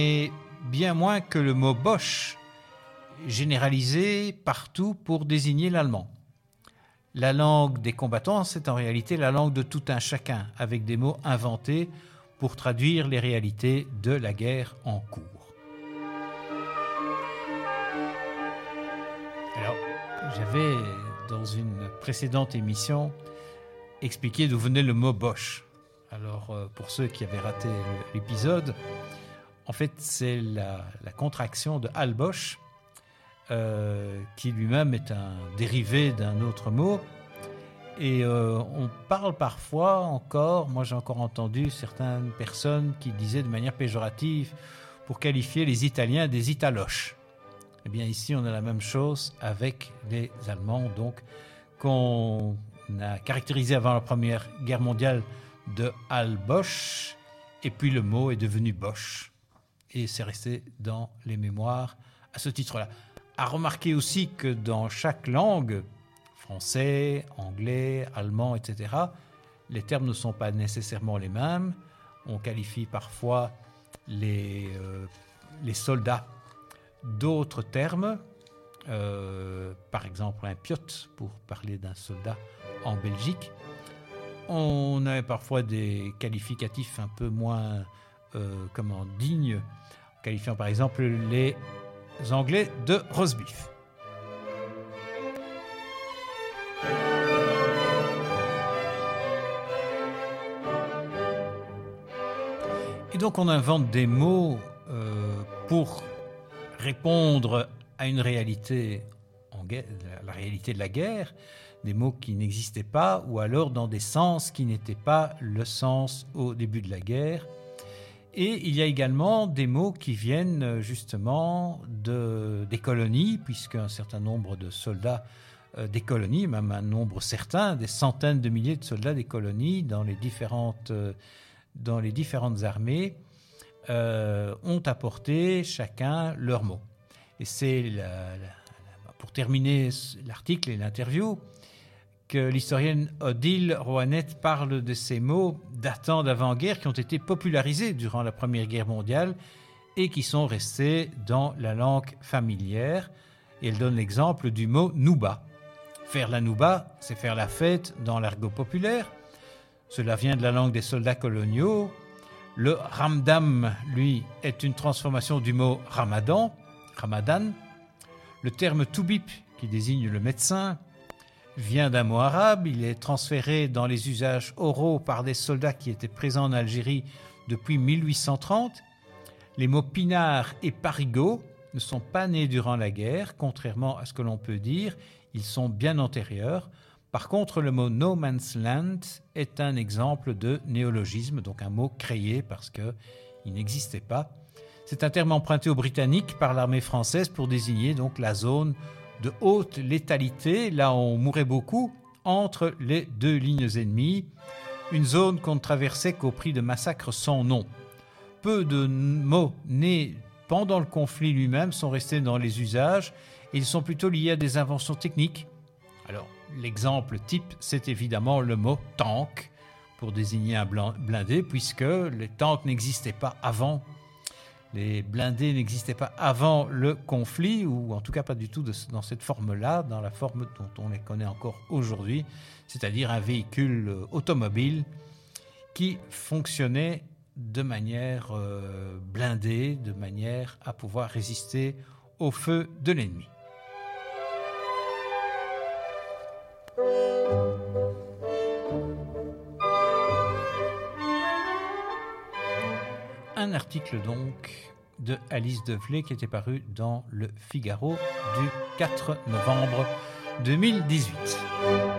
et bien moins que le mot Boche, généralisé partout pour désigner l'allemand. La langue des combattants, c'est en réalité la langue de tout un chacun, avec des mots inventés pour traduire les réalités de la guerre en cours. Alors, j'avais, dans une précédente émission, expliqué d'où venait le mot Boche. Alors, pour ceux qui avaient raté l'épisode, en fait, c'est la contraction de Al Bosch, qui lui-même est un dérivé d'un autre mot. Et on parle parfois encore, moi j'ai encore entendu certaines personnes qui disaient de manière péjorative pour qualifier les Italiens des Italoches. Eh bien ici on a la même chose avec les Allemands, donc qu'on a caractérisé avant la Première Guerre mondiale de Al Bosch, et puis le mot est devenu Bosch. Et c'est resté dans les mémoires à ce titre-là. À remarquer aussi que dans chaque langue, français, anglais, allemand, etc., les termes ne sont pas nécessairement les mêmes. On qualifie parfois les soldats d'autres termes, par exemple un piot pour parler d'un soldat en Belgique. On a parfois des qualificatifs un peu moins dignes, qualifiant par exemple les Anglais de roast beef. Et donc on invente des mots pour répondre à une réalité, la réalité de la guerre, des mots qui n'existaient pas ou alors dans des sens qui n'étaient pas le sens au début de la guerre. Et il y a également des mots qui viennent justement des colonies, puisqu'un certain nombre de soldats des colonies, même un nombre certain, des centaines de milliers de soldats des colonies dans les différentes armées, ont apporté chacun leur mot. Et c'est, pour terminer l'article et l'interview, que l'historienne Odile Roannette parle de ces mots datant d'avant-guerre qui ont été popularisés durant la Première Guerre mondiale et qui sont restés dans la langue familière. Et elle donne l'exemple du mot « nouba ». Faire la nouba, c'est faire la fête dans l'argot populaire. Cela vient de la langue des soldats coloniaux. Le ramdam, lui, est une transformation du mot ramadan. Le terme toubib, qui désigne le médecin, vient d'un mot arabe. Il est transféré dans les usages oraux par des soldats qui étaient présents en Algérie depuis 1830. Les mots pinard et parigot ne sont pas nés durant la guerre, contrairement à ce que l'on peut dire. Ils sont bien antérieurs. Par contre, le mot no man's land est un exemple de néologisme, donc un mot créé parce qu'il n'existait pas. C'est un terme emprunté aux Britanniques par l'armée française pour désigner donc la zone de haute létalité, là où on mourait beaucoup, entre les deux lignes ennemies, une zone qu'on ne traversait qu'au prix de massacres sans nom. Peu de mots nés pendant le conflit lui-même sont restés dans les usages et ils sont plutôt liés à des inventions techniques. Alors, l'exemple type, c'est évidemment le mot « tank » pour désigner un blindé, puisque les tanks n'existaient pas avant. Les blindés n'existaient pas avant le conflit, ou en tout cas pas du tout dans cette forme-là, dans la forme dont on les connaît encore aujourd'hui, c'est-à-dire un véhicule automobile qui fonctionnait de manière blindée, de manière à pouvoir résister au feu de l'ennemi. Un article donc de Alice Develay qui était paru dans le Figaro du 4 novembre 2018.